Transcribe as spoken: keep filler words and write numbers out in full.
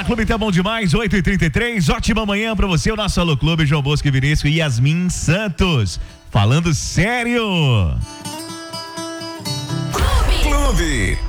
Clube tá bom demais, oito e trinta e três, ótima manhã pra você, o nosso Alô Clube, João Bosco e Vinícius e Yasmin Santos, falando sério. Clube. Clube.